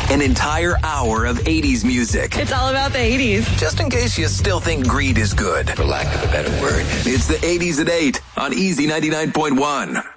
An entire hour of 80s music. It's all about the 80s. Just in case you still think greed is good, for lack of a better word. It's the 80s at 8 on Easy 99.1.